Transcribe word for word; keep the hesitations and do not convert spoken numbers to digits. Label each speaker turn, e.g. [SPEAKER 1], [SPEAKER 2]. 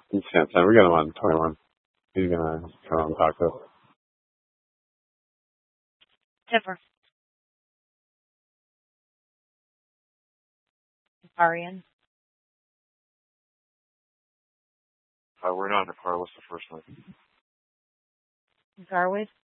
[SPEAKER 1] He's ten. We got him on twenty-one. He's gonna come and talk to us.
[SPEAKER 2] Tipper. Arian.
[SPEAKER 3] Uh, we're not in the car. What's the first one?
[SPEAKER 2] Garwood.